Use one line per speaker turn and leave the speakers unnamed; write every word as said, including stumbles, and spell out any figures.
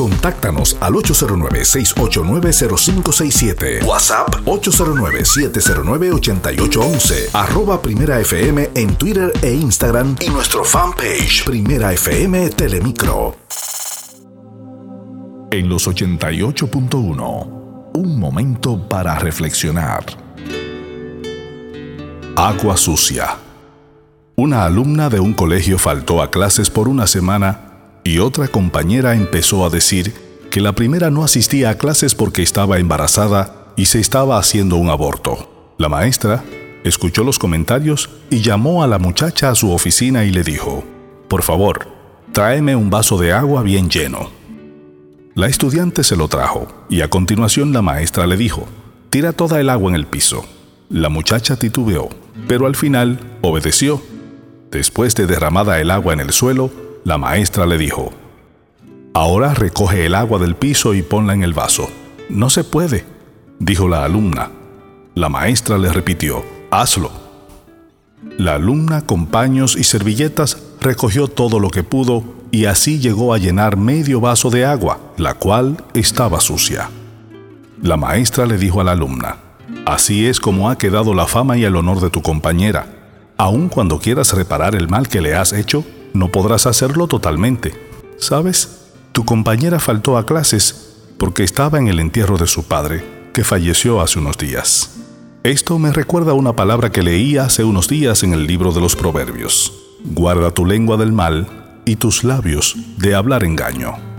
Contáctanos al ocho cero nueve, seis ocho nueve, cero cinco seis siete. WhatsApp ocho cero nueve, siete cero nueve, ocho ocho uno uno. Arroba Primera F M en Twitter e Instagram y nuestro fanpage Primera F M Telemicro. En los ochenta y ocho punto uno, un momento para reflexionar. Agua sucia. Una alumna de un colegio faltó a clases por una semana y otra compañera empezó a decir que la primera no asistía a clases porque estaba embarazada y se estaba haciendo un aborto. La maestra escuchó los comentarios y llamó a la muchacha a su oficina y le dijo: «Por favor, tráeme un vaso de agua bien lleno». La estudiante se lo trajo y a continuación la maestra le dijo: «Tira toda el agua en el piso». La muchacha titubeó, pero al final obedeció. Después de derramada el agua en el suelo, la maestra le dijo: «Ahora recoge el agua del piso y ponla en el vaso». «No se puede», dijo la alumna. La maestra le repitió: «Hazlo». La alumna con paños y servilletas recogió todo lo que pudo y así llegó a llenar medio vaso de agua, la cual estaba sucia. La maestra le dijo a la alumna: «Así es como ha quedado la fama y el honor de tu compañera. Aun cuando quieras reparar el mal que le has hecho, no podrás hacerlo totalmente. ¿Sabes? Tu compañera faltó a clases porque estaba en el entierro de su padre, que falleció hace unos días». Esto me recuerda a una palabra que leí hace unos días en el libro de los Proverbios: «Guarda tu lengua del mal y tus labios de hablar engaño».